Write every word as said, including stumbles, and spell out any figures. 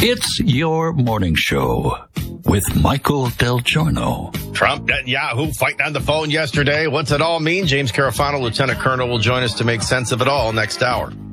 It's your morning show with Michael Del Giorno. Trump, Netanyahu fighting on the phone yesterday. What's it all mean? James Carafano, Lieutenant Colonel, will join us to make sense of it all next hour.